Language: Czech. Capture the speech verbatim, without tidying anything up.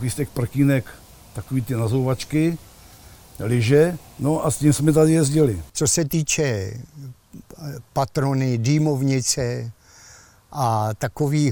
takový z těch prkínek, takový ty nazouvačky, lyže, no a s tím jsme tady jezdili. Co se týče patrony, dýmovnice a takových